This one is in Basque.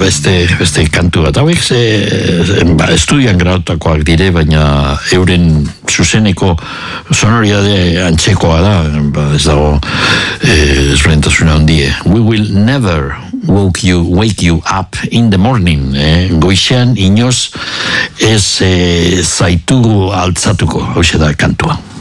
beste kantu bat. Hauek estudian grautakoak dire, baina euren zuzeneko sonoridade antzekoa da, ez dago ezberdintasuna handie. We will never wake you up in the morning. Goizean inoz ez zaitu altzatuko, hau da kantua.